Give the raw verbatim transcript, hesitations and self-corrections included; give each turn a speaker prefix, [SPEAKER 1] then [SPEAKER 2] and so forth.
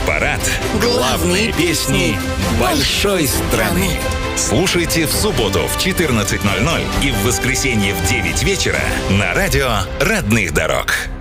[SPEAKER 1] Хит-парад. Главные песни большой страны. Слушайте в субботу в четырнадцать ноль ноль и в воскресенье в девять вечера на радио «Родных дорог».